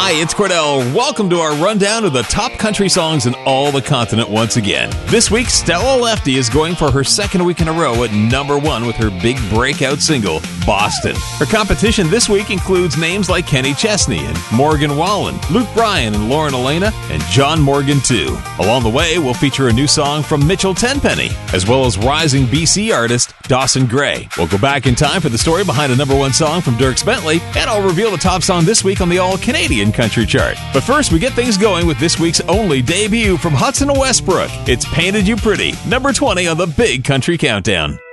Hi, it's Cordell. Welcome to our rundown of the top country songs in all the continent once again. This week, Stella Lefty is going for her second week in a row at number one with her big breakout single, Boston. Her competition this week includes names like Kenny Chesney and Morgan Wallen, Luke Bryan and Lauren Elena, and John Morgan too. Along the way, we'll feature a new song from Mitchell Tenpenny, as well as rising BC artist Dawson Gray. We'll go back in time for the story behind a number one song from Dierks Bentley, and I'll reveal the top song this week on the All-Canadian Country Chart. But first, we get things going with this week's only debut from Hudson Westbrook. It's Painted You Pretty, number 20 on the Big Country Countdown.